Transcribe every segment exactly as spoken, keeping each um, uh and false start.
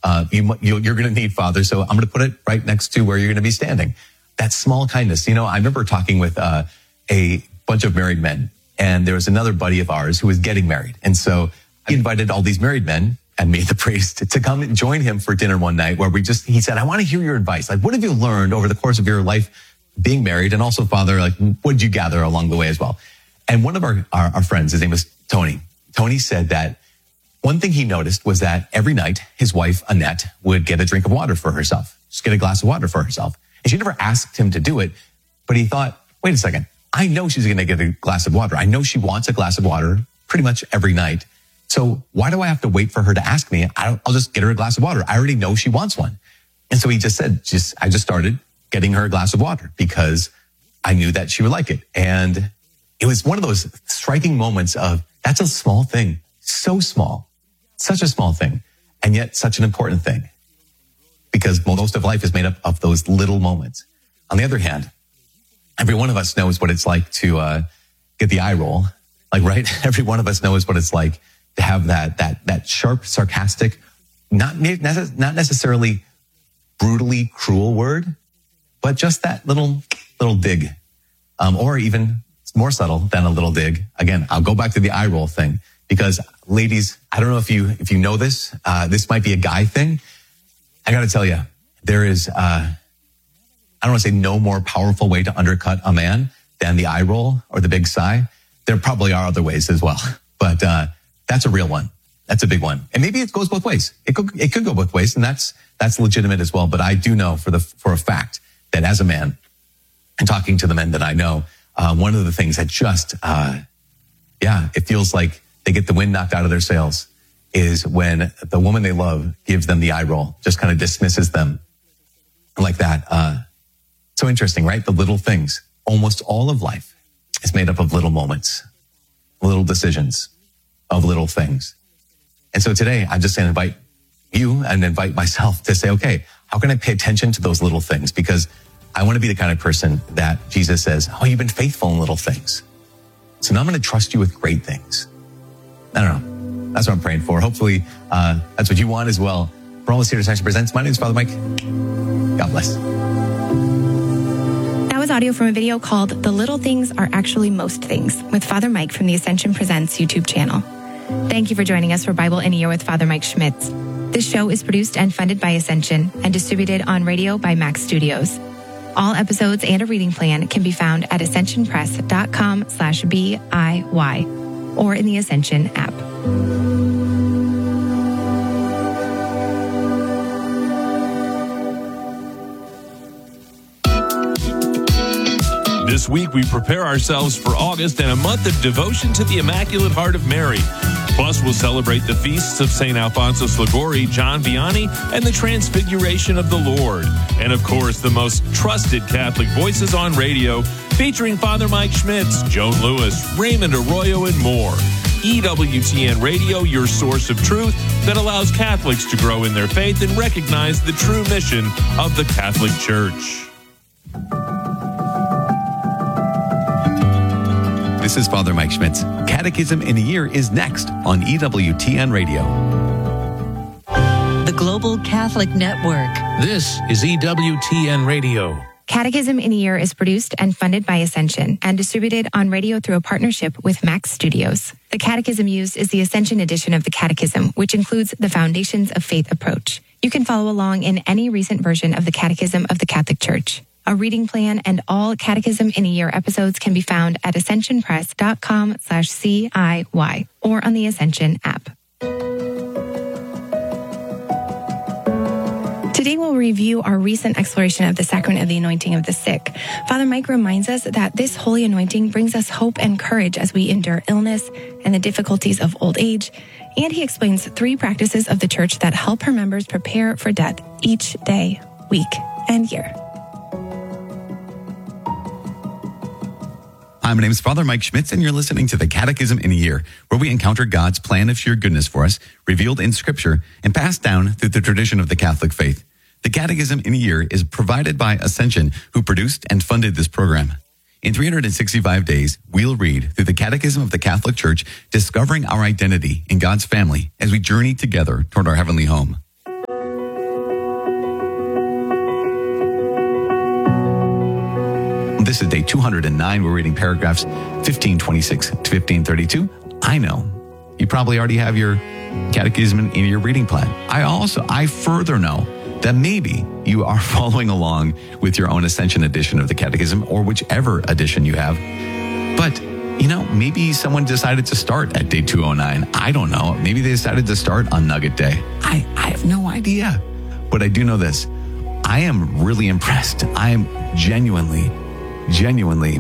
uh, you, you, you're going to need, Father. So I'm going to put it right next to where you're going to be standing. That's small kindness. You know, I remember talking with uh, a bunch of married men, and there was another buddy of ours who was getting married. And so he invited all these married men and me, the priest, to, to come and join him for dinner one night where we just, he said, I want to hear your advice. Like, what have you learned over the course of your life being married? And also, Father, like, what did you gather along the way as well? And one of our, our, our friends, his name was Tony. Tony said that one thing he noticed was that every night his wife, Annette, would get a drink of water for herself, just get a glass of water for herself. And she never asked him to do it, but he thought, wait a second, I know she's going to get a glass of water. I know she wants a glass of water pretty much every night. So why do I have to wait for her to ask me? I'll, I'll just get her a glass of water. I already know she wants one. And so he just said, just, I just started getting her a glass of water because I knew that she would like it. And it was one of those striking moments of, that's a small thing, so small, such a small thing, and yet such an important thing. Because most of life is made up of those little moments. On the other hand, every one of us knows what it's like to uh, get the eye roll. Like, right? Every one of us knows what it's like to have that that that sharp, sarcastic, not not necessarily brutally cruel word, but just that little little dig, um, or even more subtle than a little dig. Again, I'll go back to the eye roll thing because, ladies, I don't know if you if you know this. Uh, this might be a guy thing. I got to tell you, there is, uh, I don't want to say no more powerful way to undercut a man than the eye roll or the big sigh. There probably are other ways as well, but uh, that's a real one. That's a big one. And maybe it goes both ways. It could, it could go both ways, and that's, that's legitimate as well. But I do know for the, for a fact that as a man and talking to the men that I know, uh, one of the things that just, uh, yeah, it feels like they get the wind knocked out of their sails is when the woman they love gives them the eye roll, just kind of dismisses them like that. Uh, so interesting, right? The little things. Almost all of life is made up of little moments, little decisions of little things. And so today, I'm just going to invite you and invite myself to say, okay, how can I pay attention to those little things? Because I want to be the kind of person that Jesus says, oh, you've been faithful in little things. So now I'm going to trust you with great things. I don't know. That's what I'm praying for. Hopefully, uh, that's what you want as well. For All This Here Ascension Presents, my name is Father Mike. God bless. That was audio from a video called The Little Things Are Actually Most Things with Father Mike from the Ascension Presents YouTube channel. Thank you for joining us for Bible in a Year with Father Mike Schmitz. This show is produced and funded by Ascension and distributed on radio by Max Studios. All episodes and a reading plan can be found at ascensionpress.com slash BIY or in the Ascension app. This week, we prepare ourselves for August and a month of devotion to the Immaculate Heart of Mary. Plus, we'll celebrate the feasts of Saint Alphonsus Liguori, John Vianney, and the Transfiguration of the Lord. And, of course, the most trusted Catholic voices on radio, featuring Father Mike Schmitz, Joan Lewis, Raymond Arroyo, and more. E W T N Radio, your source of truth that allows Catholics to grow in their faith and recognize the true mission of the Catholic Church. This is Father Mike Schmitz. Catechism in a Year is next on E W T N Radio. The Global Catholic Network. This is E W T N Radio. Catechism in a Year is produced and funded by Ascension and distributed on radio through a partnership with Max Studios. The catechism used is the Ascension edition of the Catechism, which includes the Foundations of Faith approach. You can follow along in any recent version of the Catechism of the Catholic Church. A reading plan and all Catechism in a Year episodes can be found at ascensionpress.com slash CIY or on the Ascension app. Today we'll review our recent exploration of the sacrament of the anointing of the sick. Father Mike reminds us that this holy anointing brings us hope and courage as we endure illness and the difficulties of old age. And he explains three practices of the Church that help her members prepare for death each day, week, and year. Hi, my name is Father Mike Schmitz, and you're listening to the Catechism in a Year, where we encounter God's plan of sheer goodness for us, revealed in Scripture, and passed down through the tradition of the Catholic faith. The Catechism in a Year is provided by Ascension, who produced and funded this program. In three hundred sixty-five days, we'll read through the Catechism of the Catholic Church, discovering our identity in God's family as we journey together toward our heavenly home. This is day two hundred nine. We're reading paragraphs fifteen twenty-six to fifteen thirty-two. I know you probably already have your catechism in your reading plan. I also, I further know that maybe you are following along with your own Ascension edition of the catechism or whichever edition you have. But, you know, maybe someone decided to start at day two oh nine. I don't know. Maybe they decided to start on Nugget Day. I, I have no idea. But I do know this. I am really impressed. I am genuinely, genuinely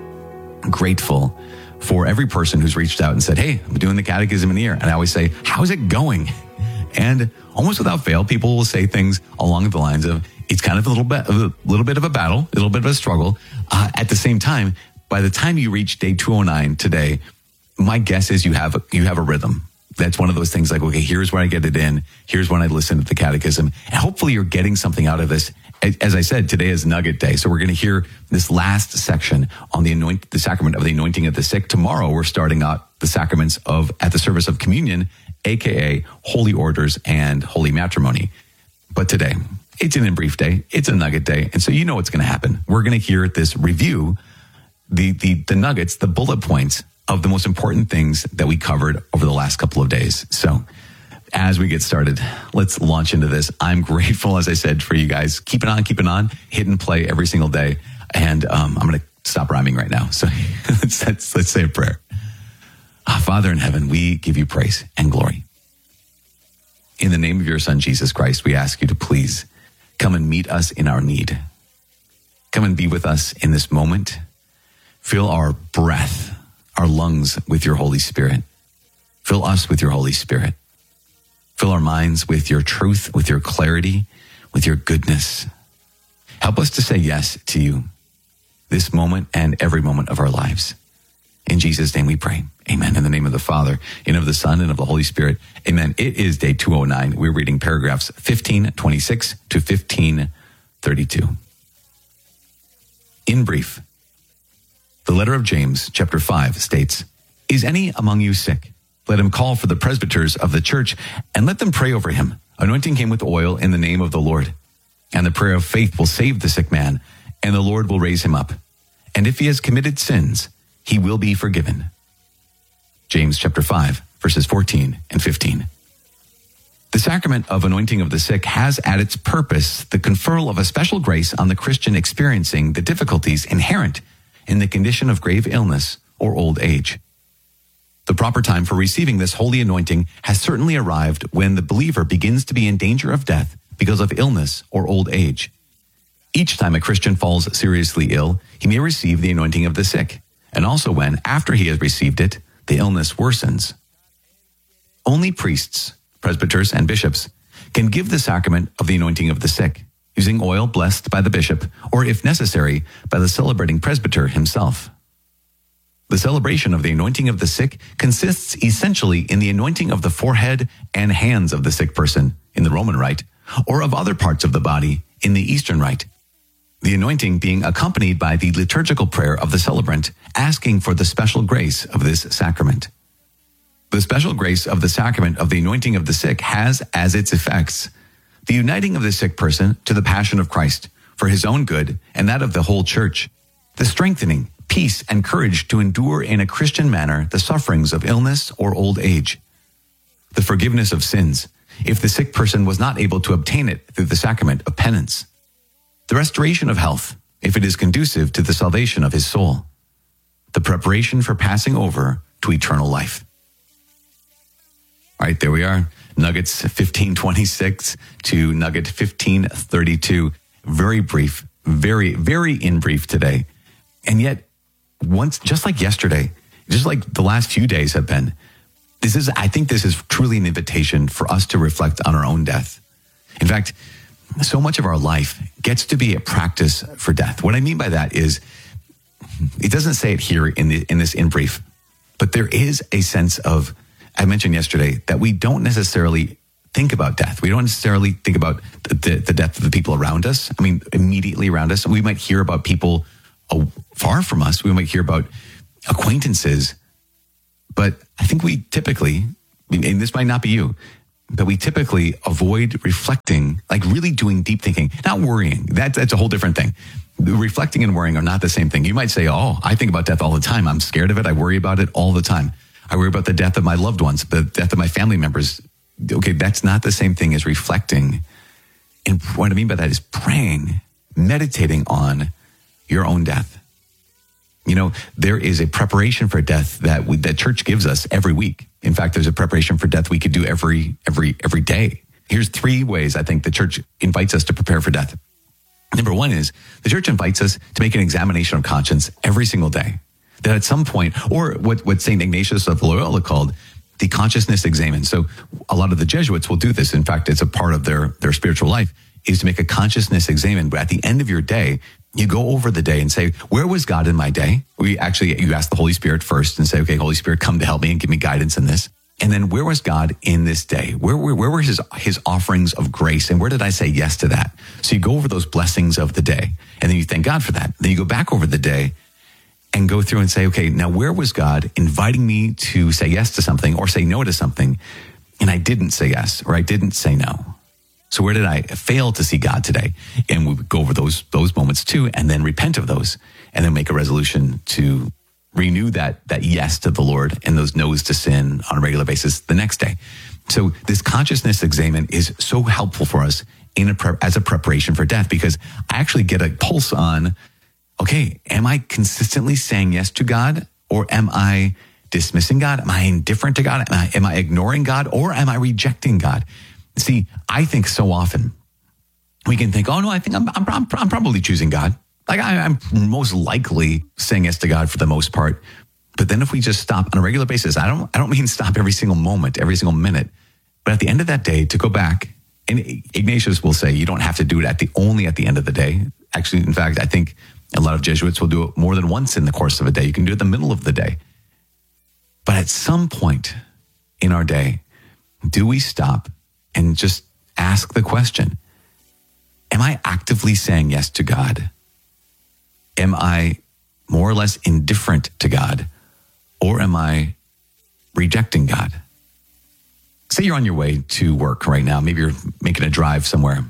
grateful for every person who's reached out and said, hey, I'm doing the catechism in a year. And I always say, how's it going? And almost without fail, people will say things along the lines of, it's kind of a little bit of a little bit of a battle, a little bit of a struggle. Uh, at the same time, by the time you reach day two oh nine today, my guess is you have, you have a rhythm. That's one of those things like, okay, here's where I get it in. Here's when I listen to the catechism. And hopefully you're getting something out of this. As I said, today is Nugget Day. So we're going to hear this last section on the anoint, the sacrament of the anointing of the sick. Tomorrow, we're starting out the sacraments of, at the service of communion, A K A holy orders and holy matrimony. But today, it's an in brief day. It's a Nugget Day. And so you know what's going to happen. We're going to hear this review, the, the, the nuggets, the bullet points of the most important things that we covered over the last couple of days. So as we get started, let's launch into this. I'm grateful, as I said, for you guys. Keep it on, keep it on, hit and play every single day. And um, I'm going to stop rhyming right now. So let's, let's, let's say a prayer. Ah, Father in heaven, we give you praise and glory. In the name of your Son, Jesus Christ, we ask you to please come and meet us in our need. Come and be with us in this moment. Fill our breath, our lungs with your Holy Spirit. Fill us with your Holy Spirit. Fill our minds with your truth, with your clarity, with your goodness. Help us to say yes to you this moment and every moment of our lives. In Jesus' name we pray. Amen. In the name of the Father, and of the Son, and of the Holy Spirit. Amen. It is day two oh nine. We're reading paragraphs fifteen twenty-six to fifteen thirty-two. In brief, the letter of James, chapter five, states, Is any among you sick? Let him call for the presbyters of the church, and let them pray over him, anointing him with oil in the name of the Lord. And the prayer of faith will save the sick man, and the Lord will raise him up. And if he has committed sins, he will be forgiven. James chapter five, verses fourteen and fifteen. The sacrament of anointing of the sick has at its purpose the conferral of a special grace on the Christian experiencing the difficulties inherent in the condition of grave illness or old age. The proper time for receiving this holy anointing has certainly arrived when the believer begins to be in danger of death because of illness or old age. Each time a Christian falls seriously ill, he may receive the anointing of the sick, and also when, after he has received it, the illness worsens. Only priests, presbyters, and bishops can give the sacrament of the anointing of the sick, using oil blessed by the bishop, or if necessary, by the celebrating presbyter himself. The celebration of the anointing of the sick consists essentially in the anointing of the forehead and hands of the sick person in the Roman Rite, or of other parts of the body in the Eastern Rite. The anointing being accompanied by the liturgical prayer of the celebrant, asking for the special grace of this sacrament. The special grace of the sacrament of the anointing of the sick has as its effects the uniting of the sick person to the passion of Christ for his own good and that of the whole church, the strengthening, peace, and courage to endure in a Christian manner the sufferings of illness or old age, the forgiveness of sins, if the sick person was not able to obtain it through the sacrament of penance, the restoration of health, if it is conducive to the salvation of his soul, the preparation for passing over to eternal life. All right, there we are. Nuggets fifteen twenty-six to Nugget fifteen thirty-two. Very brief, very, very in brief today. And yet, once, just like yesterday, just like the last few days have been, this is, I think this is truly an invitation for us to reflect on our own death. In fact, so much of our life gets to be a practice for death. What I mean by that is, it doesn't say it here in the, in this in brief, but there is a sense of, I mentioned yesterday, that we don't necessarily think about death. We don't necessarily think about the, the, the death of the people around us. I mean, immediately around us. We might hear about people uh, far from us. We might hear about acquaintances. But I think we typically, and this might not be you, but we typically avoid reflecting, like really doing deep thinking, not worrying. That, that's a whole different thing. reflecting and worrying are not the same thing. You might say, oh, I think about death all the time. I'm scared of it. I worry about it all the time. I worry about the death of my loved ones, the death of my family members. Okay, that's not the same thing as reflecting. And what I mean by that is praying, meditating on your own death. You know, there is a preparation for death that we, that church gives us every week. In fact, there's a preparation for death we could do every every every day. Here's three ways I think the church invites us to prepare for death. Number one is the church invites us to make an examination of conscience every single day. That at some point, or what, what Saint Ignatius of Loyola called the consciousness examen. So a lot of the Jesuits will do this. In fact, it's a part of their, their spiritual life, is to make a consciousness examen. But at the end of your day, you go over the day and say, where was God in my day? We actually, you ask the Holy Spirit first and say, okay, Holy Spirit, come to help me and give me guidance in this. And then where was God in this day? Where, where, where were his, his offerings of grace? And where did I say yes to that? So you go over those blessings of the day and then you thank God for that. Then you go back over the day and go through and say, okay, now where was God inviting me to say yes to something or say no to something? And I didn't say yes, or I didn't say no. So where did I fail to see God today? And we would go over those, those moments too, and then repent of those, and then make a resolution to renew that, that yes to the Lord and those no's to sin on a regular basis the next day. So this consciousness examen is so helpful for us in a pre- as a preparation for death, because I actually get a pulse on, okay, am I consistently saying yes to God, or am I dismissing God? Am I indifferent to God? Am I, am I ignoring God, or am I rejecting God? See, I think so often we can think, oh no, I think I'm, I'm, I'm probably choosing God. Like I, I'm most likely saying yes to God for the most part. But then if we just stop on a regular basis, I don't, I don't mean stop every single moment, every single minute, but at the end of that day to go back. And Ignatius will say, you don't have to do it at the only at the end of the day. Actually, in fact, I think a lot of Jesuits will do it more than once in the course of a day. You can do it in the middle of the day. But at some point in our day, do we stop and just ask the question, am I actively saying yes to God? Am I more or less indifferent to God? Or am I rejecting God? Say you're on your way to work right now. Maybe you're making a drive somewhere.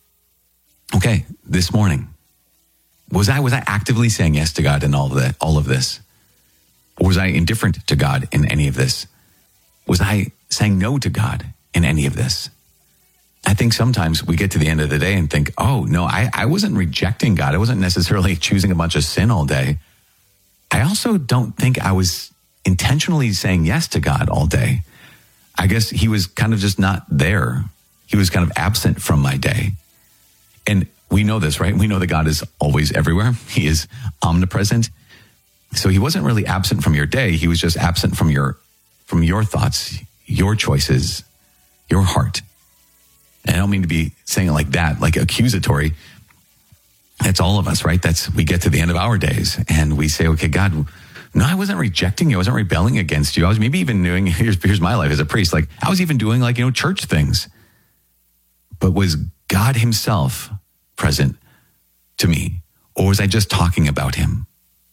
Okay, this morning, was I was I actively saying yes to God in all of that, all of this? Or was I indifferent to God in any of this? Was I saying no to God in any of this? I think sometimes we get to the end of the day and think, oh, no, I, I wasn't rejecting God. I wasn't necessarily choosing a bunch of sin all day. I also don't think I was intentionally saying yes to God all day. I guess he was kind of just not there. He was kind of absent from my day. And we know this, right? We know that God is always everywhere. He is omnipresent. So he wasn't really absent from your day. He was just absent from your, from your thoughts, your choices, your heart. And I don't mean to be saying it like that, like accusatory. That's all of us, right? That's, we get to the end of our days and we say, okay, God, no, I wasn't rejecting you. I wasn't rebelling against you. I was maybe even doing, here's, here's my life as a priest. Like I was even doing like, you know, church things, but was God himself present to me? Or was I just talking about him?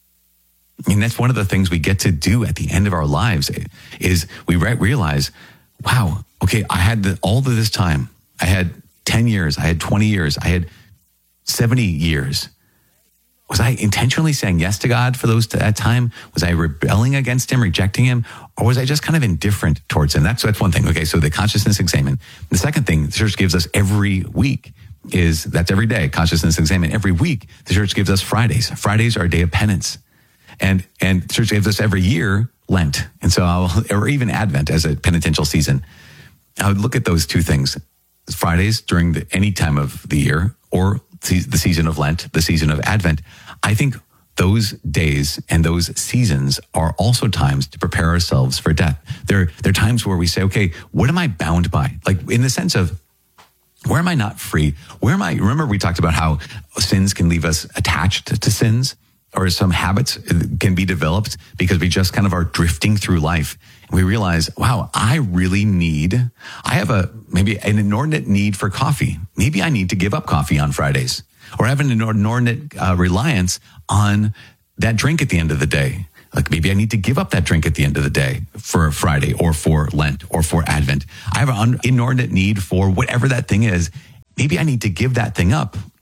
And that's one of the things we get to do at the end of our lives is we realize, wow, okay, I had the, all of this time. I had ten years, I had twenty years, I had seventy years. Was I intentionally saying yes to God for those that time? Was I rebelling against him, rejecting him? Or was I just kind of indifferent towards him? That's, that's one thing. Okay, so the consciousness examen. The second thing the church gives us every week is, that's every day, consciousness examen. Every week, the church gives us Fridays. Fridays are a day of penance. And, and the church gives us every year Lent. And so I'll, or even Advent as a penitential season. I would look at those two things. Fridays during the, any time of the year, or the season of Lent, the season of Advent. I think those days and those seasons are also times to prepare ourselves for death. They're, they're times where we say, okay, what am I bound by? Like in the sense of, where am I not free? Where am I? Remember we talked about how sins can leave us attached to sins, or some habits can be developed because we just kind of are drifting through life. And we realize, wow, I really need, I have a, maybe an inordinate need for coffee. Maybe I need to give up coffee on Fridays, or have an inordinate uh, reliance on that drink at the end of the day. Like maybe I need to give up that drink at the end of the day for Friday or for Lent or for Advent. I have an inordinate need for whatever that thing is. Maybe I need to give that thing up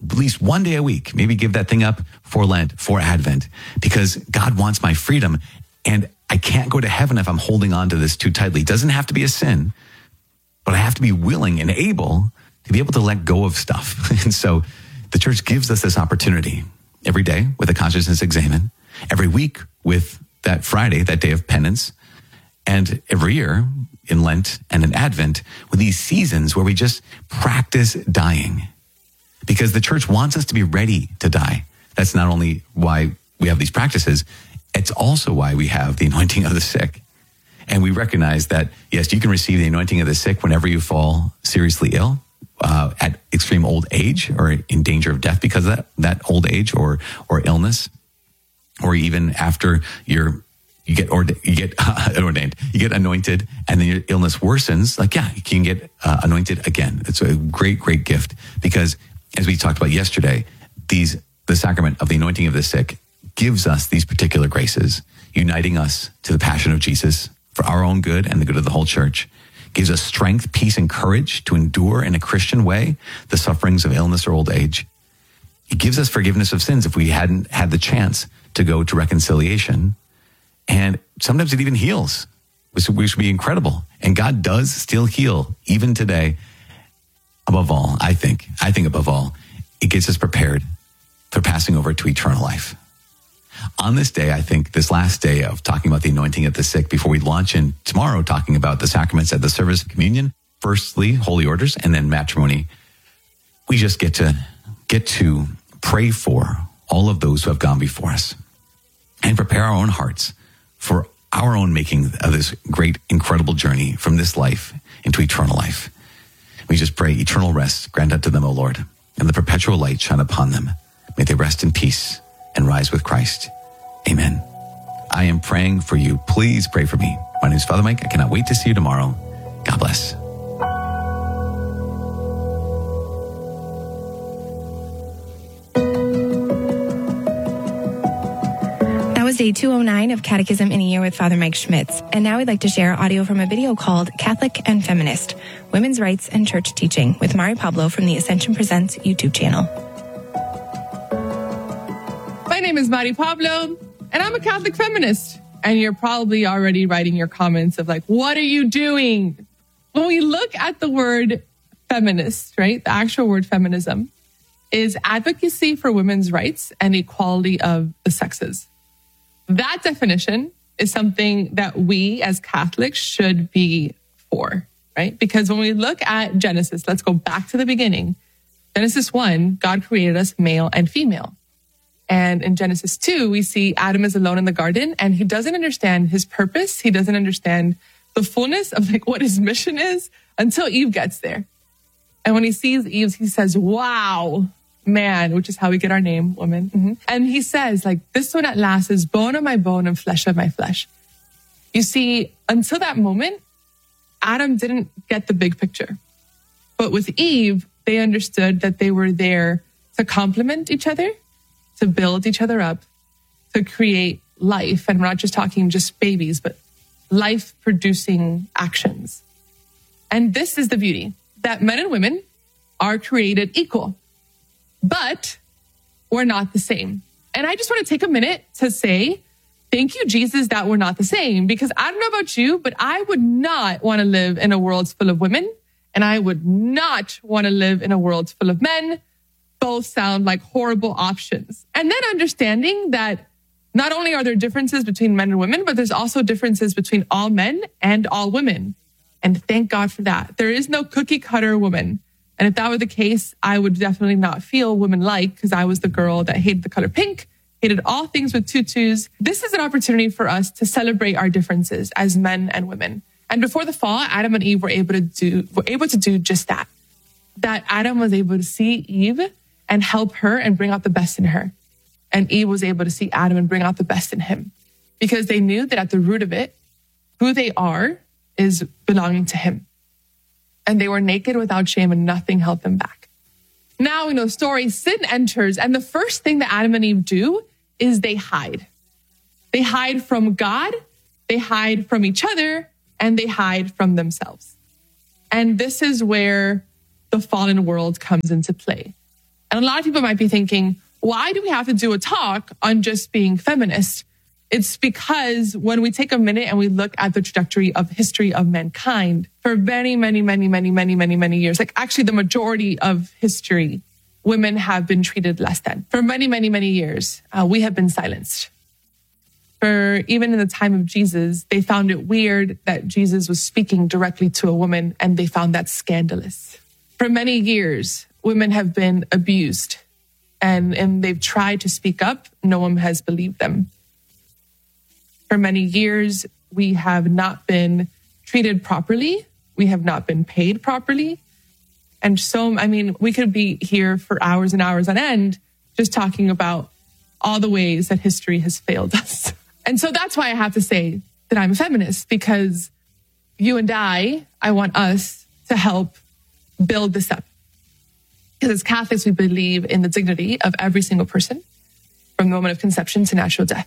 at least one day a week, maybe give that thing up for Lent, for Advent, because God wants my freedom. And I can't go to heaven if I'm holding on to this too tightly. It doesn't have to be a sin, but I have to be willing and able to be able to let go of stuff. And so the church gives us this opportunity every day with a consciousness examen, every week with that Friday, that day of penance, and every year in Lent and in Advent with these seasons where we just practice dying, because the church wants us to be ready to die. That's not only why we have these practices, it's also why we have the anointing of the sick. And we recognize that, yes, you can receive the anointing of the sick whenever you fall seriously ill, uh, at extreme old age, or in danger of death because of that, that old age or or illness, or even after you're you get orde- you get uh, ordained, you get anointed, and then your illness worsens. Like, yeah, you can get uh, anointed again. It's a great, great gift, because as we talked about yesterday, these the sacrament of the anointing of the sick gives us these particular graces, uniting us to the passion of Jesus for our own good and the good of the whole church. Gives us strength, peace, and courage to endure in a Christian way the sufferings of illness or old age. It gives us forgiveness of sins if we hadn't had the chance to go to reconciliation. And sometimes it even heals, which should be incredible. And God does still heal, even today. Above all, I think, I think above all, it gets us prepared for passing over to eternal life. On this day, I think, this last day of talking about the anointing of the sick, before we launch in tomorrow talking about the sacraments at the service of communion, firstly, holy orders, and then matrimony, we just get to get to pray for all of those who have gone before us and prepare our own hearts for our own making of this great, incredible journey from this life into eternal life. We just pray eternal rest grant unto them, O Lord, and the perpetual light shine upon them. May they rest in peace and rise with Christ. Amen. I am praying for you. Please pray for me. My name is Father Mike. I cannot wait to see you tomorrow. God bless. That was day two oh nine of Catechism in a Year with Father Mike Schmitz. And now we'd like to share audio from a video called Catholic and Feminist, Women's Rights and Church Teaching with Mari Pablo from the Ascension Presents YouTube channel. My name is Mari Pablo, and I'm a Catholic feminist. And you're probably already writing your comments of like, what are you doing? When we look at the word feminist, right, the actual word feminism is advocacy for women's rights and equality of the sexes. That definition is something that we as Catholics should be for, right? Because when we look at Genesis, let's go back to the beginning. Genesis one, God created us male and female. And in Genesis two, we see Adam is alone in the garden and he doesn't understand his purpose. He doesn't understand the fullness of like what his mission is until Eve gets there. And when he sees Eve, he says, wow, man, which is how we get our name, woman. Mm-hmm. And he says, like, this one at last is bone of my bone and flesh of my flesh. You see, until that moment, Adam didn't get the big picture. But with Eve, they understood that they were there to complement each other, to build each other up, to create life. And we're not just talking just babies, but life-producing actions. And this is the beauty, that men and women are created equal, but we're not the same. And I just want to take a minute to say, thank you, Jesus, that we're not the same. Because I don't know about you, but I would not want to live in a world full of women, and I would not want to live in a world full of men. Both sound like horrible options. And then understanding that not only are there differences between men and women, but there's also differences between all men and all women. And thank God for that. There is no cookie cutter woman. And if that were the case, I would definitely not feel woman-like, because I was the girl that hated the color pink, hated all things with tutus. This is an opportunity for us to celebrate our differences as men and women. And before the fall, Adam and Eve were able to do, were able to do just that. That Adam was able to see Eve and help her and bring out the best in her. And Eve was able to see Adam and bring out the best in him, because they knew that at the root of it, who they are is belonging to him. And they were naked without shame and nothing held them back. Now we know the story, sin enters, and the first thing that Adam and Eve do is they hide. They hide from God, they hide from each other, and they hide from themselves. And this is where the fallen world comes into play. And a lot of people might be thinking, why do we have to do a talk on just being feminist? It's because when we take a minute and we look at the trajectory of history of mankind for many, many, many, many, many, many, many years, like actually the majority of history, women have been treated less than. For many, many, many years, uh, we have been silenced. For even in the time of Jesus, they found it weird that Jesus was speaking directly to a woman, and they found that scandalous. For many years, women have been abused, and, and they've tried to speak up. No one has believed them. For many years, we have not been treated properly. We have not been paid properly. And so, I mean, we could be here for hours and hours on end just talking about all the ways that history has failed us. And so that's why I have to say that I'm a feminist, because you and I, I want us to help build this up. Because as Catholics, we believe in the dignity of every single person from the moment of conception to natural death.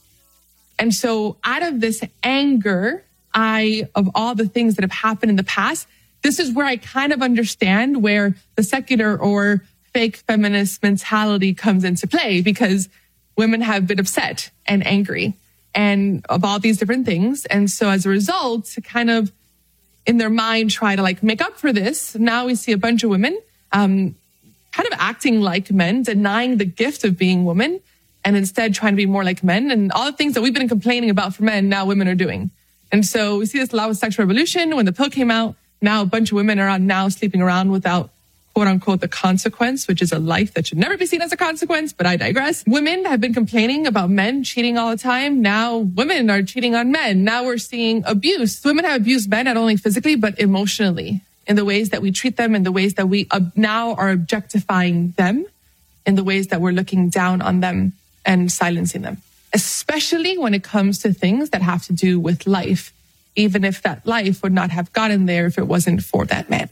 And so out of this anger, I, of all the things that have happened in the past, this is where I kind of understand where the secular or fake feminist mentality comes into play, because women have been upset and angry and of all these different things. And so as a result, to kind of in their mind try to like make up for this, now we see a bunch of women um, kind of acting like men, denying the gift of being women, and instead trying to be more like men. And all the things that we've been complaining about for men, now women are doing. And so we see this a lot with sexual revolution. When the pill came out, now a bunch of women are now sleeping around without, quote unquote, the consequence, which is a life that should never be seen as a consequence, but I digress. Women have been complaining about men cheating all the time. Now women are cheating on men. Now we're seeing abuse. Women have abused men not only physically, but emotionally, in the ways that we treat them, in the ways that we uh, now are objectifying them, in the ways that we're looking down on them and silencing them, especially when it comes to things that have to do with life, even if that life would not have gotten there if it wasn't for that man.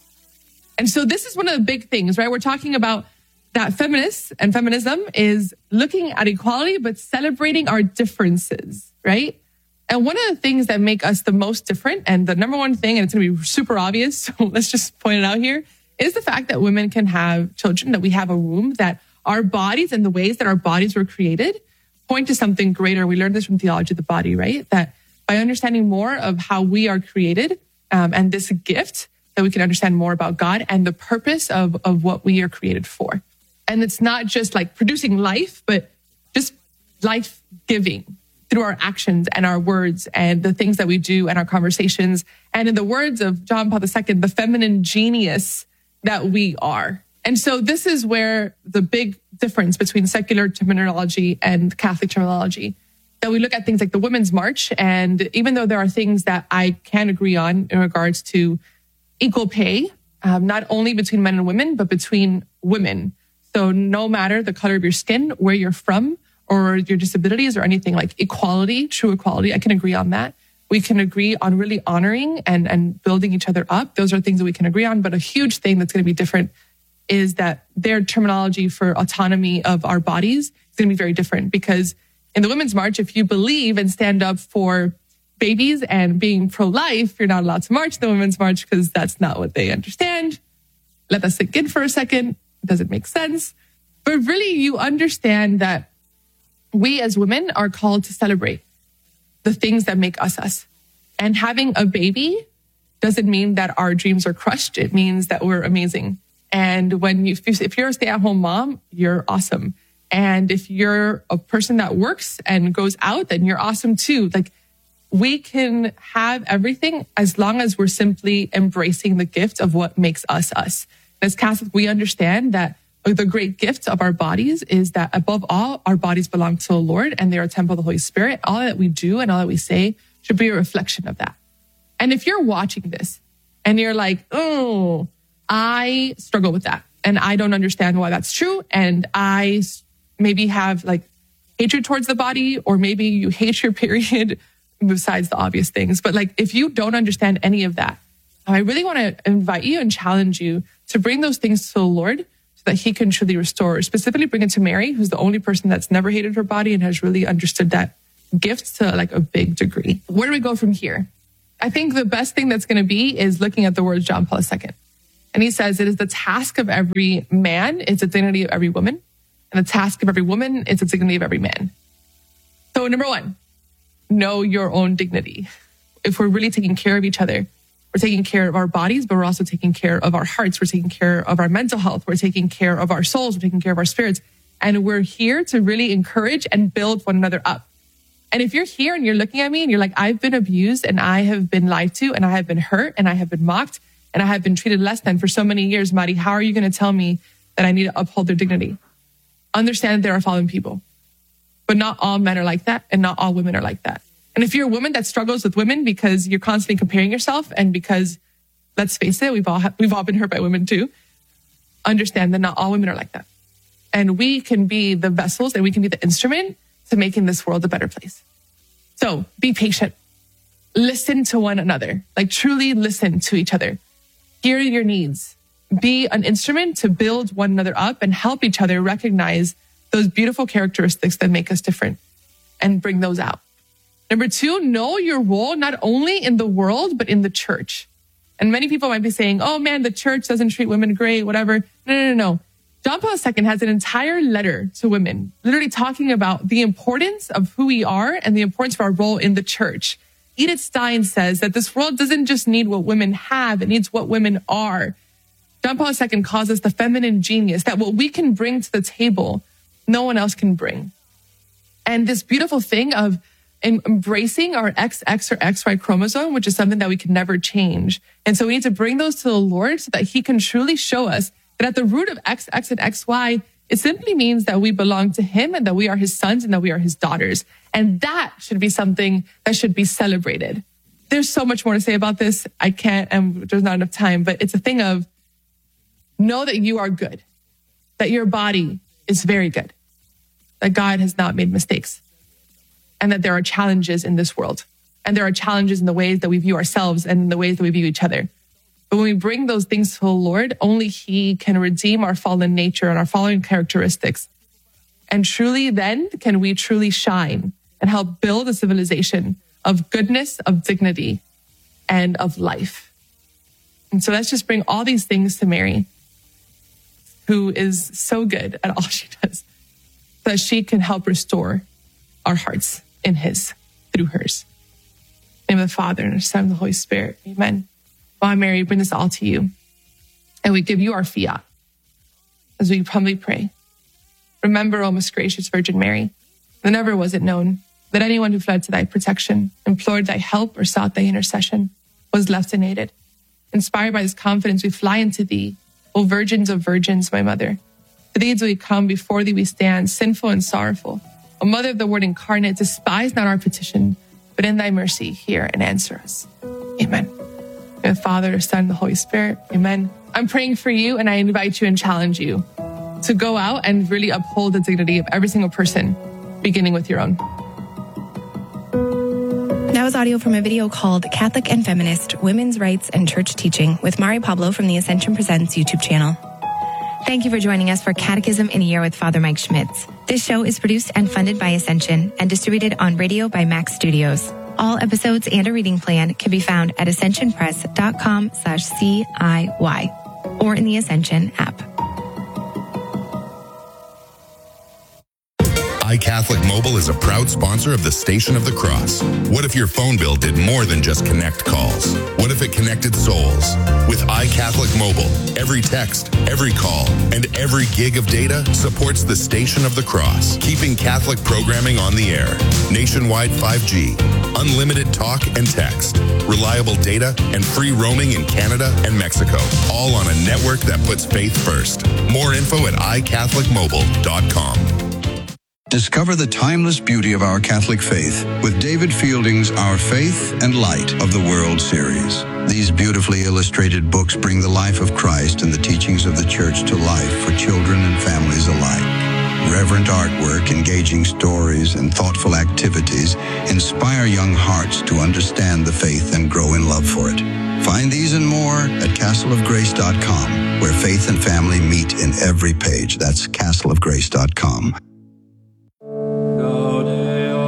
And so this is one of the big things, right? We're talking about that feminists and feminism is looking at equality, but celebrating our differences, right? And one of the things that make us the most different, and the number one thing, and it's going to be super obvious, so let's just point it out here, is the fact that women can have children, that we have a womb, that our bodies and the ways that our bodies were created point to something greater. We learned this from theology of the body, right? That by understanding more of how we are created um, and this gift, that we can understand more about God and the purpose of, of what we are created for. And it's not just like producing life, but just life giving through our actions and our words and the things that we do and our conversations. And in the words of John Paul the Second, the feminine genius that we are. And so this is where the big difference between secular terminology and Catholic terminology, that we look at things like the Women's March. And even though there are things that I can agree on in regards to equal pay, um, not only between men and women, but between women. So no matter the color of your skin, where you're from, or your disabilities or anything, like equality, true equality, I can agree on that. We can agree on really honoring and, and building each other up. Those are things that we can agree on. But a huge thing that's going to be different is that their terminology for autonomy of our bodies is going to be very different. Because in the Women's March, if you believe and stand up for babies and being pro-life, you're not allowed to march the Women's March because that's not what they understand. Let that sink in for a second. It doesn't make sense. But really, you understand that we as women are called to celebrate the things that make us us. And having a baby doesn't mean that our dreams are crushed. It means that we're amazing. And when you, if you're a stay-at-home mom, you're awesome. And if you're a person that works and goes out, then you're awesome too. Like, we can have everything as long as we're simply embracing the gift of what makes us us. As Catholics, we understand that the great gift of our bodies is that above all, our bodies belong to the Lord and they are a temple of the Holy Spirit. All that we do and all that we say should be a reflection of that. And if you're watching this and you're like, oh, I struggle with that and I don't understand why that's true, and I maybe have like hatred towards the body, or maybe you hate your period, besides the obvious things. But like, if you don't understand any of that, I really want to invite you and challenge you to bring those things to the Lord so that he can truly restore. Specifically, bring it to Mary, who's the only person that's never hated her body and has really understood that gift to like a big degree. Where do we go from here? I think the best thing that's going to be is looking at the words John Paul the Second. And he says it is the task of every man, it's the dignity of every woman. And the task of every woman is the dignity of every man. So number one, know your own dignity. If we're really taking care of each other, we're taking care of our bodies, but we're also taking care of our hearts. We're taking care of our mental health. We're taking care of our souls. We're taking care of our spirits. And we're here to really encourage and build one another up. And if you're here and you're looking at me and you're like, I've been abused and I have been lied to and I have been hurt and I have been mocked and I have been treated less than for so many years, Mari, how are you going to tell me that I need to uphold their dignity? Understand there are fallen people, but not all men are like that and not all women are like that. And if you're a woman that struggles with women because you're constantly comparing yourself and because, let's face it, we've all, ha- we've all been hurt by women too, understand that not all women are like that. And we can be the vessels and we can be the instrument to making this world a better place. So be patient. Listen to one another, like truly listen to each other. Hear your needs. Be an instrument to build one another up and help each other recognize those beautiful characteristics that make us different and bring those out. Number two, know your role not only in the world, but in the church. And many people might be saying, oh man, the church doesn't treat women great, whatever. No, no, no, no. John Paul the Second has an entire letter to women, literally talking about the importance of who we are and the importance of our role in the church. Edith Stein says that this world doesn't just need what women have, it needs what women are. John Paul the Second calls us the feminine genius, that what we can bring to the table, no one else can bring. And this beautiful thing of embracing our X X or X Y chromosome, which is something that we can never change. And so we need to bring those to the Lord so that he can truly show us that at the root of X X and X Y, it simply means that we belong to him and that we are his sons and that we are his daughters. And that should be something that should be celebrated. There's so much more to say about this. I can't, and there's not enough time, but it's a thing of know that you are good, that your body is very good, that God has not made mistakes, and that there are challenges in this world. And there are challenges in the ways that we view ourselves and in the ways that we view each other. But when we bring those things to the Lord, only he can redeem our fallen nature and our fallen characteristics. And truly then can we truly shine and help build a civilization of goodness, of dignity, and of life. And so let's just bring all these things to Mary, who is so good at all she does, so that she can help restore our hearts in his, through hers. In the name of the Father, and the Son, and the Holy Spirit. Amen. Father, Mary, we bring this all to you. And we give you our fiat as we humbly pray. Remember, O most gracious Virgin Mary, that never was it known that anyone who fled to thy protection, implored thy help, or sought thy intercession was left unaided. Inspired by this confidence, we fly into thee, O virgins of virgins, my mother. To thee do we come, before thee we stand, sinful and sorrowful. O Mother of the Word incarnate, despise not our petition, but in thy mercy hear and answer us. Amen. In the Father, the Son, and the Holy Spirit. Amen. I'm praying for you, and I invite you and challenge you to go out and really uphold the dignity of every single person, beginning with your own. That was audio from a video called Catholic and Feminist, Women's Rights and Church Teaching with Mari Pablo from the Ascension Presents YouTube channel. Thank you for joining us for Catechism in a Year with Father Mike Schmitz. This show is produced and funded by Ascension and distributed on radio by Max Studios. All episodes and a reading plan can be found at ascensionpress.com slash CIY or in the Ascension app. iCatholic Mobile is a proud sponsor of the Station of the Cross. What if your phone bill did more than just connect calls? What if it connected souls? With iCatholic Mobile, every text, every call, and every gig of data supports the Station of the Cross, keeping Catholic programming on the air. Nationwide five G, unlimited talk and text, reliable data, and free roaming in Canada and Mexico, all on a network that puts faith first. More info at i catholic mobile dot com. Discover the timeless beauty of our Catholic faith with David Fielding's Our Faith and Light of the World series. These beautifully illustrated books bring the life of Christ and the teachings of the Church to life for children and families alike. Reverent artwork, engaging stories, and thoughtful activities inspire young hearts to understand the faith and grow in love for it. Find these and more at castle of grace dot com, where faith and family meet in every page. That's castle of grace dot com.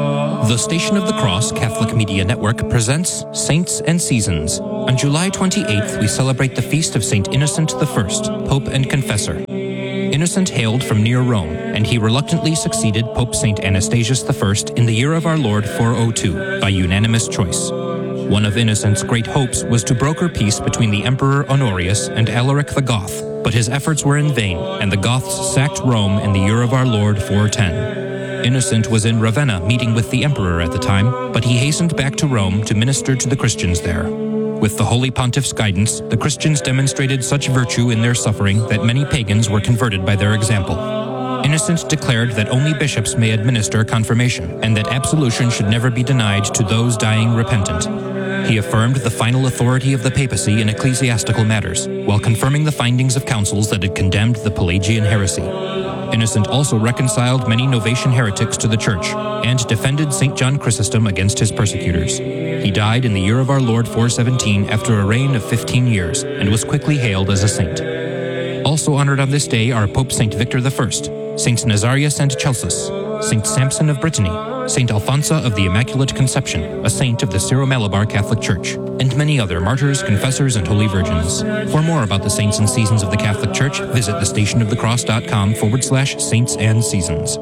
The Station of the Cross Catholic Media Network presents Saints and Seasons. On July twenty-eighth, we celebrate the feast of Saint Innocent the First, Pope and Confessor. Innocent hailed from near Rome, and he reluctantly succeeded Pope Saint Anastasius the First in the year of our Lord four oh two by unanimous choice. One of Innocent's great hopes was to broker peace between the Emperor Honorius and Alaric the Goth, but his efforts were in vain, and the Goths sacked Rome in the year of our Lord four ten. Innocent was in Ravenna meeting with the emperor at the time, but he hastened back to Rome to minister to the Christians there. With the Holy Pontiff's guidance, the Christians demonstrated such virtue in their suffering that many pagans were converted by their example. Innocent declared that only bishops may administer confirmation, and that absolution should never be denied to those dying repentant. He affirmed the final authority of the papacy in ecclesiastical matters, while confirming the findings of councils that had condemned the Pelagian heresy. Innocent also reconciled many Novatian heretics to the Church, and defended Saint John Chrysostom against his persecutors. He died in the year of our Lord four seventeen after a reign of fifteen years, and was quickly hailed as a saint. Also honored on this day are Pope Saint Victor the First, Saints Nazarius and Celsus, Saint Samson of Brittany, Saint Alphonsa of the Immaculate Conception, a saint of the Syro-Malabar Catholic Church, and many other martyrs, confessors, and holy virgins. For more about the saints and seasons of the Catholic Church, visit thestationofthecross.com forward slash saints and seasons.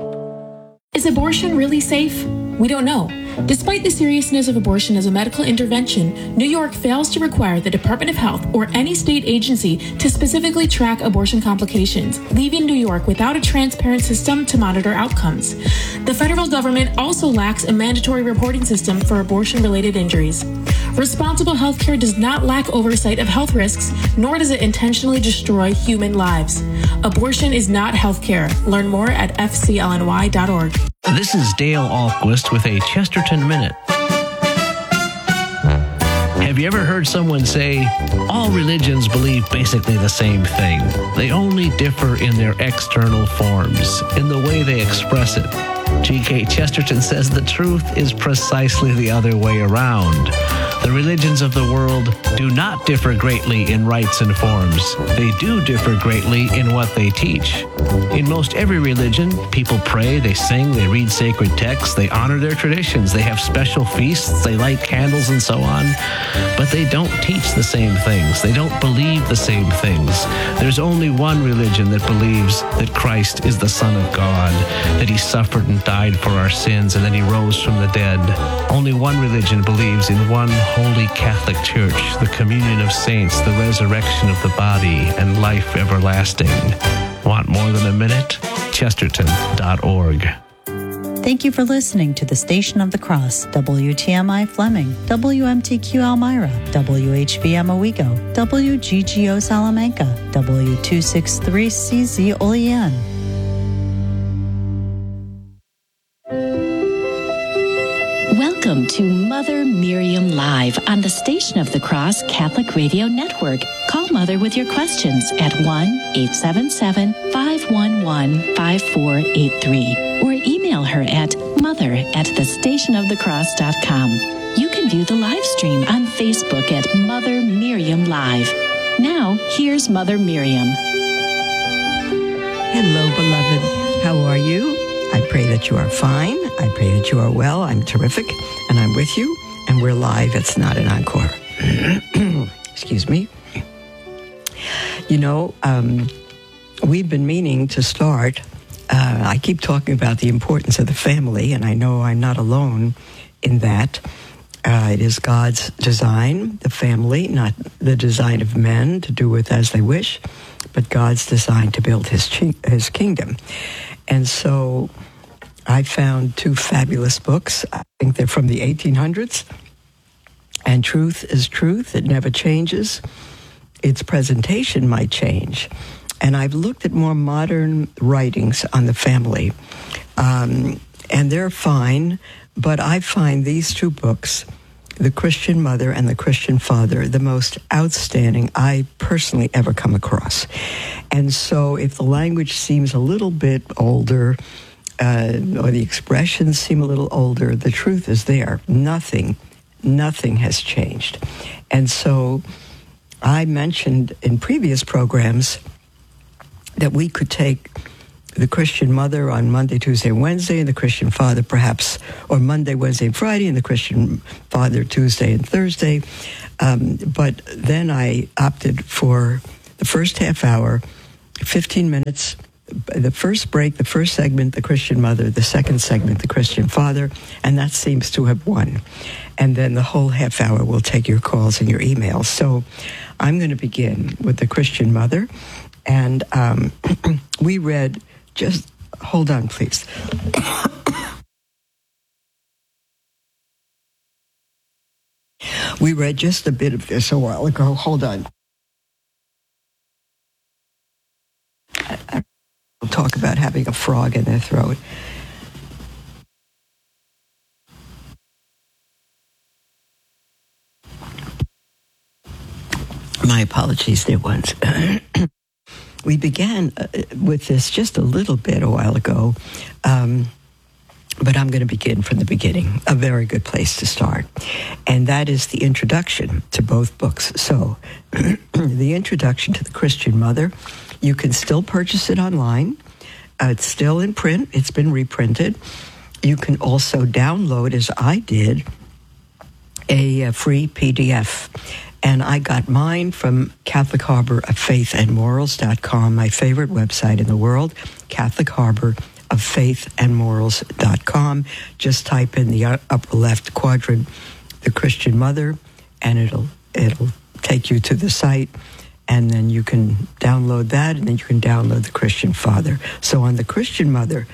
Is abortion really safe? We don't know. Despite the seriousness of abortion as a medical intervention, New York fails to require the Department of Health or any state agency to specifically track abortion complications, leaving New York without a transparent system to monitor outcomes. The federal government also lacks a mandatory reporting system for abortion-related injuries. Responsible healthcare does not lack oversight of health risks, nor does it intentionally destroy human lives. Abortion is not healthcare. Learn more at f c l n y dot org. This is Dale Alquist with a Chesterton Minute. Have you ever heard someone say, all religions believe basically the same thing? They only differ in their external forms, in the way they express it. G K Chesterton says the truth is precisely the other way around. The religions of the world do not differ greatly in rites and forms. They do differ greatly in what they teach. In most every religion, people pray, they sing, they read sacred texts, they honor their traditions, they have special feasts, they light candles and so on. But they don't teach the same things. They don't believe the same things. There's only one religion that believes that Christ is the Son of God, that he suffered and died for our sins, and then he rose from the dead. Only one religion believes in one Holy Catholic Church, the communion of saints, the resurrection of the body, and life everlasting. Want more than a minute? Chesterton dot org. Thank you for listening to the Station of the Cross, W T M I Fleming, W M T Q Elmira, W H B M Owego, W G G O Salamanca, W two sixty-three C Z Olean. Welcome to Mother Miriam Live on the Station of the Cross Catholic Radio Network. Call Mother with your questions at one eight seven seven, five one one, five four eight three or email her at mother at the station of the cross dot com. You can view the live stream on Facebook at Mother Miriam Live. Now, here's Mother Miriam. Hello, beloved. How are you? I pray that you are fine. I pray that you are well. I'm terrific, and I'm with you, and we're live. It's not an encore. Excuse me. You know, um, we've been meaning to start. Uh, I keep talking about the importance of the family, and I know I'm not alone in that. Uh, it is God's design, the family, not the design of men to do with as they wish, but God's design to build his chi- his kingdom. And so I found two fabulous books. I think they're from the eighteen hundreds. And truth is truth. It never changes. Its presentation might change. And I've looked at more modern writings on the family. Um, and they're fine. But I find these two books, The Christian Mother and The Christian Father, the most outstanding I personally ever come across. And so if the language seems a little bit older, uh, or the expressions seem a little older, the truth is there. Nothing, nothing has changed. And so I mentioned in previous programs that we could take the Christian mother on Monday, Tuesday, Wednesday, and the Christian father perhaps, or Monday, Wednesday, and Friday, and the Christian father Tuesday and Thursday. Um, but then I opted for the first half hour, fifteen minutes, the first break, the first segment, the Christian mother, the second segment, the Christian father, and that seems to have won. And then the whole half hour will take your calls and your emails. So I'm going to begin with the Christian mother. And um, we read, just hold on, please. We read just a bit of this a while ago. Hold on. I, I will talk about having a frog in their throat. My apologies, dear ones. We began uh, with this just a little bit a while ago, um, but I'm going to begin from the beginning, a very good place to start. And that is the introduction to both books. So the introduction to the Christian Mother, you can still purchase it online. Uh, it's still in print. It's been reprinted. You can also download, as I did, a, a free P D F. And I got mine from Catholic Harbor of Faith and Morals dot com, my favorite website in the world, Catholic Harbor of Faith and Morals dot com. Just type in the upper left quadrant, the Christian Mother, and it'll it'll take you to the site. And then you can download that, and then you can download the Christian Father. So on the Christian Mother,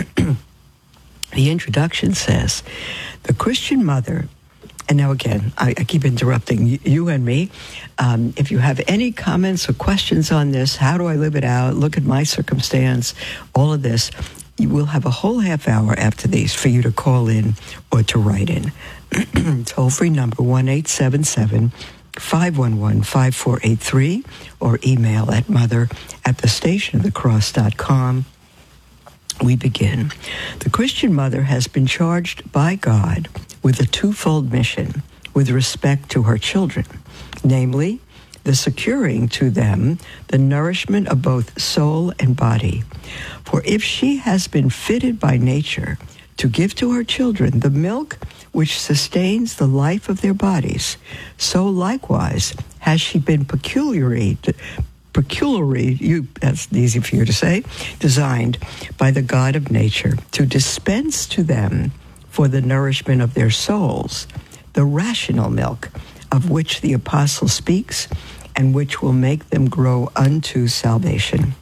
the introduction says, the Christian Mother. And now again, I, I keep interrupting you, you and me. Um, if you have any comments or questions on this, how do I live it out? Look at my circumstance, all of this. You will have a whole half hour after these for you to call in or to write in. Toll-free number one eight seven seven, five one one, five four eight three or email at mother at the station of the cross dot com. We begin. The Christian Mother has been charged by God with a twofold mission with respect to her children, namely, the securing to them the nourishment of both soul and body. For if she has been fitted by nature to give to her children the milk which sustains the life of their bodies, so likewise has she been peculiarly peculiarly, you, that's easy for you to say, designed by the God of nature to dispense to them for the nourishment of their souls the rational milk of which the apostle speaks and which will make them grow unto salvation.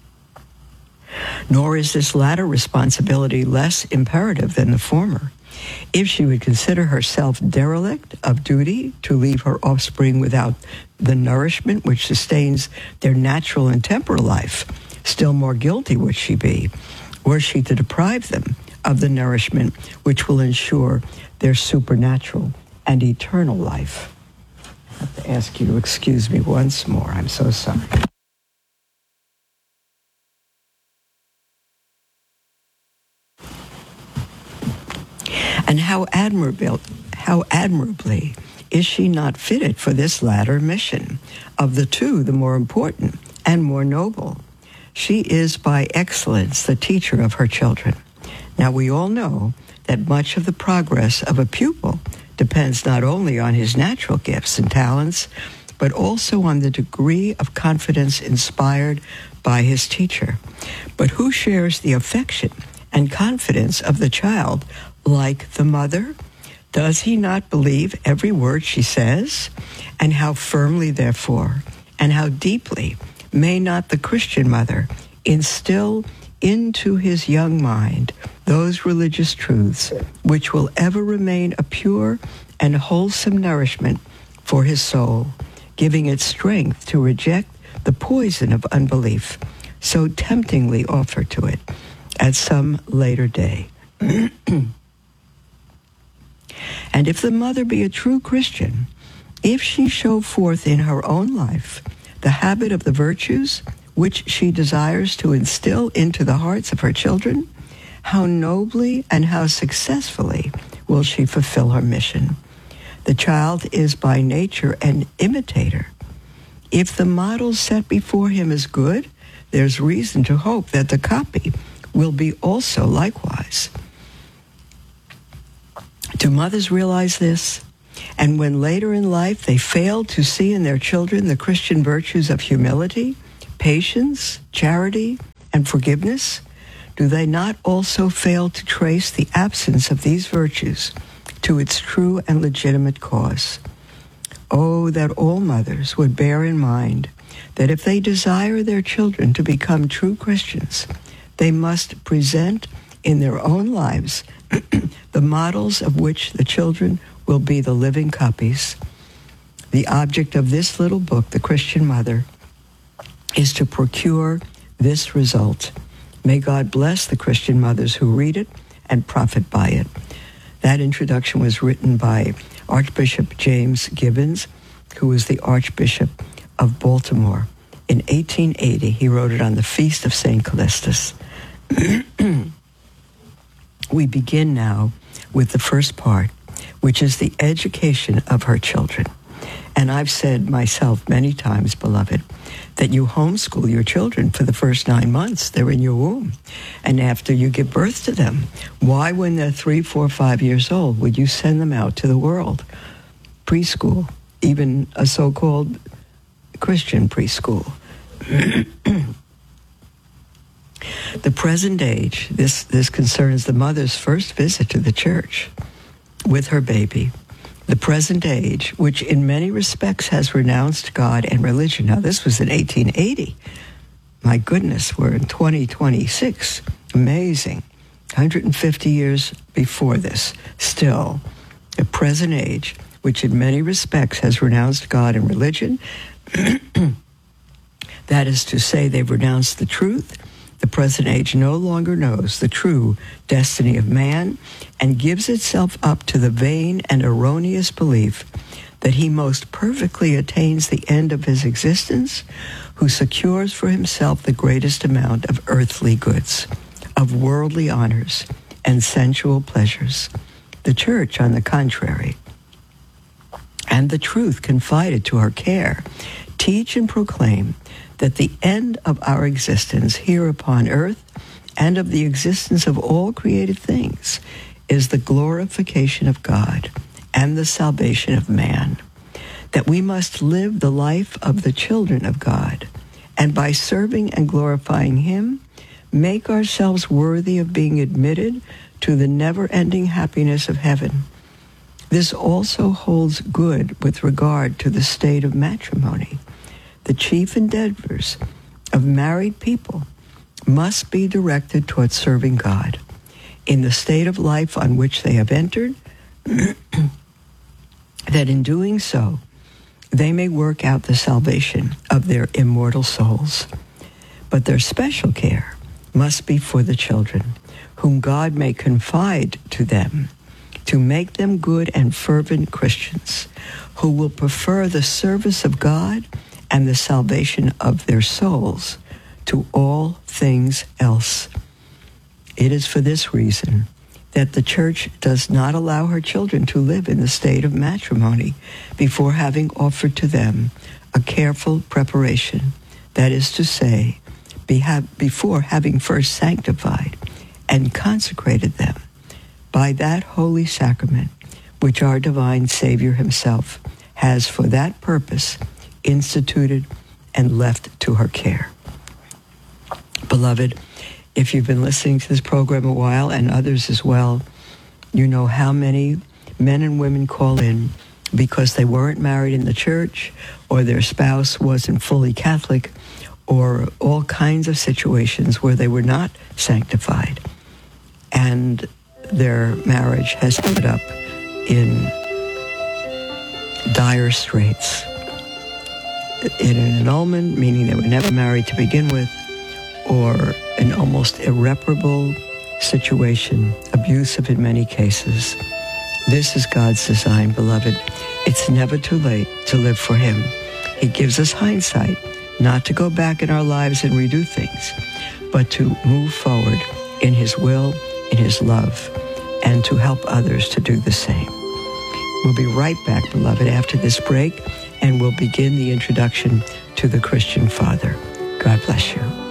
Nor is this latter responsibility less imperative than the former. If she would consider herself derelict of duty to leave her offspring without the nourishment which sustains their natural and temporal life, still more guilty would she be, were she to deprive them of the nourishment which will ensure their supernatural and eternal life. I have to ask you to excuse me once more. I'm so sorry. And how admirable, how admirably is she not fitted for this latter mission? Of the two, the more important and more noble. She is by excellence the teacher of her children. Now, we all know that much of the progress of a pupil depends not only on his natural gifts and talents, but also on the degree of confidence inspired by his teacher. But who shares the affection and confidence of the child like the mother? Does he not believe every word she says? And how firmly, therefore, and how deeply may not the Christian mother instill into his young mind those religious truths which will ever remain a pure and wholesome nourishment for his soul, giving it strength to reject the poison of unbelief so temptingly offered to it at some later day. And if the mother be a true Christian, if she show forth in her own life the habit of the virtues which she desires to instill into the hearts of her children, how nobly and how successfully will she fulfill her mission. The child is by nature an imitator. If the model set before him is good, there's reason to hope that the copy will be also likewise. Do mothers realize this? And when later in life they fail to see in their children the Christian virtues of humility, patience, charity, and forgiveness, do they not also fail to trace the absence of these virtues to its true and legitimate cause? Oh, that all mothers would bear in mind that if they desire their children to become true Christians, they must present in their own lives the models of which the children will be the living copies. The object of this little book, The Christian Mother, is to procure this result. May God bless the Christian mothers who read it and profit by it. That introduction was written by Archbishop James Gibbons, who was the Archbishop of Baltimore. In eighteen eighty, he wrote it on the Feast of Saint Callistus. We begin now with the first part, which is the education of her children. And I've said myself many times, beloved, that you homeschool your children for the first nine months. They're in your womb. And after you give birth to them, why, when they're three, four, five years old, would you send them out to the world? Preschool, even a so-called Christian preschool. The present age, this, this concerns the mother's first visit to the church with her baby. The present age, which in many respects has renounced God and religion. Now, this was in eighteen eighty. My goodness, we're in twenty twenty-six. Amazing. one hundred fifty years before this. Still, the present age, which in many respects has renounced God and religion, that is to say, they've renounced the truth. The present age no longer knows the true destiny of man and gives itself up to the vain and erroneous belief that he most perfectly attains the end of his existence, who secures for himself the greatest amount of earthly goods, of worldly honors, and sensual pleasures. The church, on the contrary, and the truth confided to her care, teach and proclaim that the end of our existence here upon earth and of the existence of all created things is the glorification of God and the salvation of man, that we must live the life of the children of God, and by serving and glorifying him, make ourselves worthy of being admitted to the never-ending happiness of heaven. This also holds good with regard to the state of matrimony. The chief endeavors of married people must be directed towards serving God in the state of life on which they have entered, that in doing so, they may work out the salvation of their immortal souls. But their special care must be for the children, whom God may confide to them, to make them good and fervent Christians, who will prefer the service of God and the salvation of their souls to all things else. It is for this reason that the church does not allow her children to live in the state of matrimony before having offered to them a careful preparation, that is to say, be ha- before having first sanctified and consecrated them by that holy sacrament which our divine Savior himself has for that purpose instituted and left to her care. Beloved, if you've been listening to this program a while, and others as well, you know how many men and women call in because they weren't married in the church, or their spouse wasn't fully Catholic, or all kinds of situations where they were not sanctified, and their marriage has ended up in dire straits. In an annulment, meaning they were never married to begin with, or an almost irreparable situation, abusive in many cases. This is God's design, beloved. It's never too late to live for him. He gives us hindsight, not to go back in our lives and redo things, but to move forward in his will, in his love, and to help others to do the same. We'll be right back, beloved, after this break, and we'll begin the introduction to the Christian Father. God bless you.